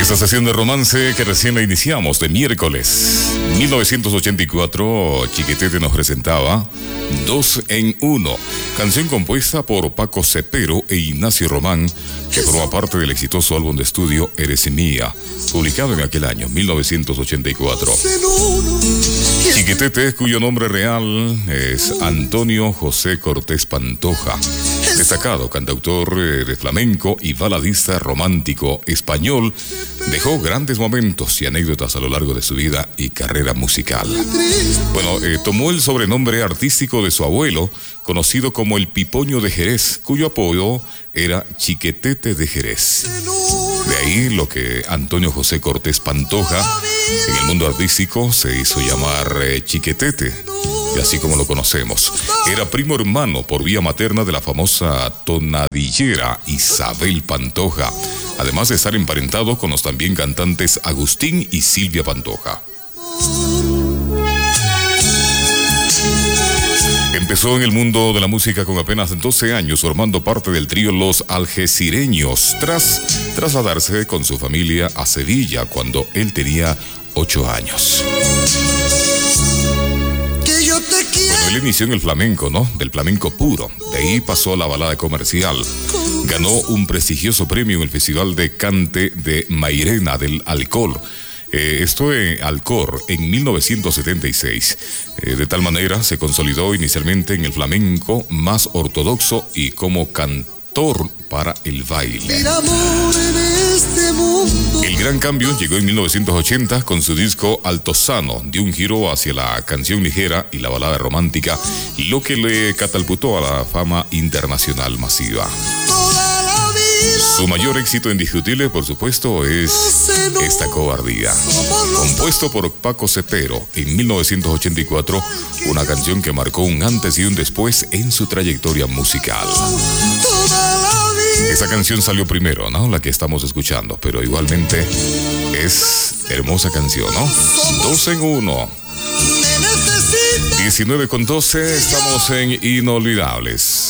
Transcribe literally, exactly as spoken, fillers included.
Esta sesión de romance que recién la iniciamos de miércoles mil novecientos ochenta y cuatro, Chiquetete nos presentaba Dos en Uno, canción compuesta por Paco Cepero e Ignacio Román, que forma parte del exitoso álbum de estudio Eres Mía, publicado en aquel año, mil novecientos ochenta y cuatro. Chiquetete, cuyo nombre real es Antonio José Cortés Pantoja, destacado cantautor de flamenco y baladista romántico español, dejó grandes momentos y anécdotas a lo largo de su vida y carrera musical. Bueno, eh, tomó el sobrenombre artístico de su abuelo, conocido como el Pipoño de Jerez, cuyo apodo era Chiquetete de Jerez. De ahí lo que Antonio José Cortés Pantoja, en el mundo artístico, se hizo llamar eh, Chiquetete, y así como lo conocemos. Era primo hermano por vía materna de la famosa tonadillera Isabel Pantoja, además de estar emparentado con los también cantantes Agustín y Silvia Pantoja. Empezó en el mundo de la música con apenas doce años, formando parte del trío Los Algecireños, tras trasladarse con su familia a Sevilla cuando él tenía ocho años. Bueno, él inició en el flamenco, ¿no? Del flamenco puro. De ahí pasó a la balada comercial. Ganó un prestigioso premio en el Festival de Cante de Mairena del Alcor. Eh, esto en Alcor en mil novecientos setenta y seis. Eh, de tal manera se consolidó inicialmente en el flamenco más ortodoxo y como cantor para el baile. El gran cambio llegó en mil novecientos ochenta con su disco Altozano, dio un giro hacia la canción ligera y la balada romántica, lo que le catapultó a la fama internacional masiva. Su mayor éxito indiscutible, por supuesto, es Esta Cobardía, compuesto por Paco Cepero en mil novecientos ochenta y cuatro, una canción que marcó un antes y un después en su trayectoria musical. Esa canción salió primero, ¿no? La que estamos escuchando, pero igualmente es hermosa canción, ¿no? Dos en uno. diecinueve con doce, estamos en Inolvidables.